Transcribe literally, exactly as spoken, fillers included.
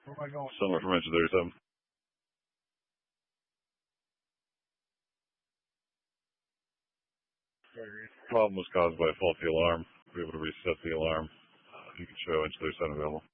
Where am I going? Somewhere from engine thirty-seven. Problem was caused by a faulty alarm. We were able to reset the alarm. Uh, you can show engine thirty-seven available.